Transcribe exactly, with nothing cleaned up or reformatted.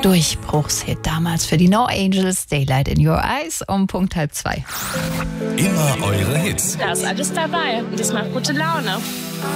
Durchbruchshit damals für die No Angels, Daylight in Your Eyes um Punkt halb zwei. Immer eure Hits. Da ist alles dabei und das macht gute Laune.